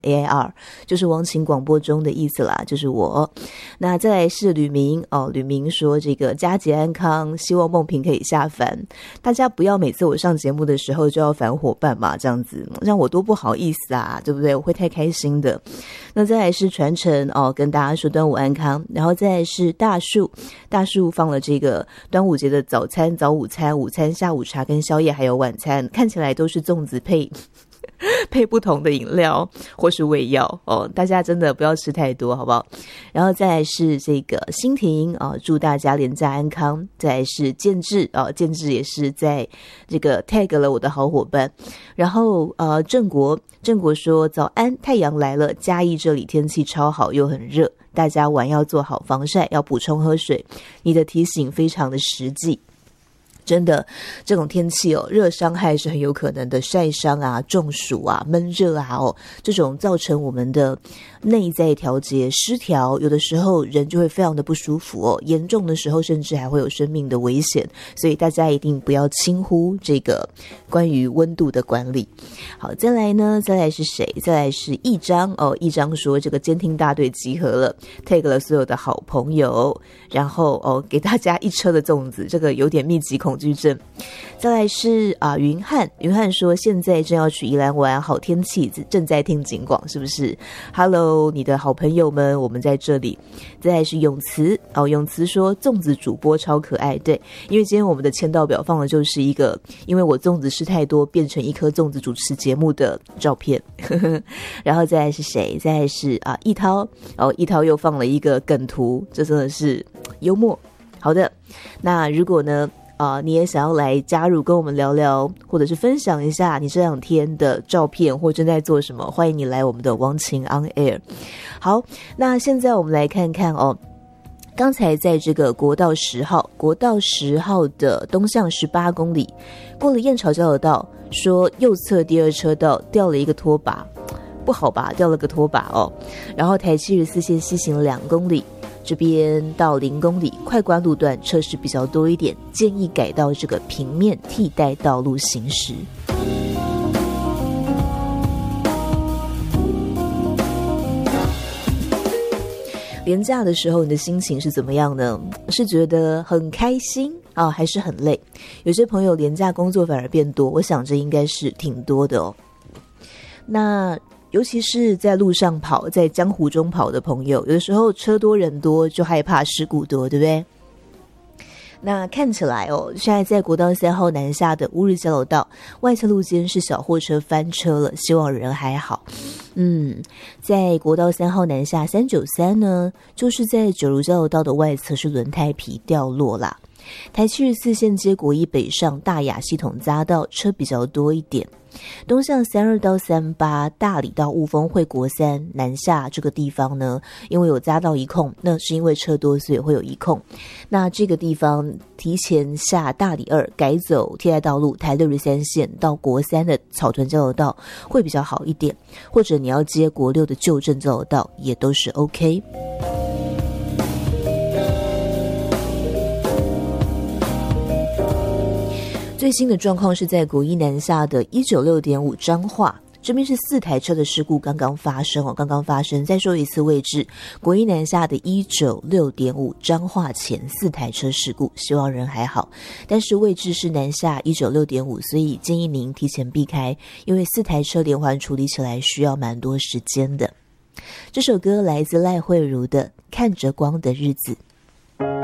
AIR 就是王琴广播中的意思啦，就是我。那再来是吕明吕明说这个佳节安康，希望梦萍可以下凡。大家不要每次我上节目的时候就要反伙伴嘛，这样子让我多不好意思啊，对不对？我会太开心的。那再来是传承跟大家说端午安康，然后再来是大树放了这个端午节的早餐、早午餐、午餐、下午茶跟宵夜还有晚餐，看起来都是粽子配不同的饮料或是胃药大家真的不要吃太多好不好？然后再来是这个欣婷祝大家连假安康。再来是建志建志也是在这个 tag 了我的好伙伴。然后郑国说早安，太阳来了，嘉义这里天气超好又很热，大家晚要做好防晒，要补充喝水，你的提醒非常的实际。真的这种天气热伤害是很有可能的，晒伤啊、中暑啊、闷热啊这种造成我们的内在调节失调，有的时候人就会非常的不舒服严重的时候甚至还会有生命的危险，所以大家一定不要轻忽这个关于温度的管理。好，再来是谁？再来是一章一章说这个监听大队集合了， tag 了所有的好朋友，然后给大家一车的粽子，这个有点密集恐惧症。再来是云汉说现在正要去宜兰玩，好天气，正在听警广，是不是？ Hello 你的好朋友们，我们在这里。再来是永慈永慈说粽子主播超可爱，对，因为今天我们的签到表放的就是一个因为我粽子吃太多变成一颗粽子主持节目的照片然后再来是谁？再来是一涛一涛又放了一个梗图，这真的是幽默。好的，那如果呢你也想要来加入跟我们聊聊，或者是分享一下你这两天的照片或正在做什么，欢迎你来我们的王琴 on air。 好，那现在我们来看看刚才在这个国道10号的东向18公里过了燕巢交流道，说右侧第2车道掉了一个拖把，不好吧，掉了个拖把然后台74线西行2公里，这边到0公里快关路段车势比较多一点，建议改到这个平面替代道路行驶。连假的时候你的心情是怎么样呢？是觉得很开心还是很累？有些朋友连假工作反而变多，我想这应该是挺多的那尤其是在路上跑，在江湖中跑的朋友，有的时候车多人多就害怕事故多，对不对？那看起来现在在国道3号南下的乌日交流道外侧路肩是小货车翻车了，希望人还好。在国道3号南下393呢，就是在九如交流道的外侧是轮胎皮掉落啦。台74线接国一北上大雅系统匝道车比较多一点，东向32到38大理到雾峰会国3南下这个地方呢，因为有匝道一控，那是因为车多所以会有一控，那这个地方提前下大理2改走替代道路台63线到国3的草屯交流道会比较好一点，或者你要接国6的旧镇交流道也都是 OK。最新的状况是在国一南下的 196.5 彰化，这边是4台车的事故刚刚发生。再说一次位置，国一南下的 196.5 彰化前4台车事故，希望人还好，但是位置是南下 196.5， 所以建议您提前避开，因为4台车连环处理起来需要蛮多时间的。这首歌来自赖慧如的《看着光的日子》。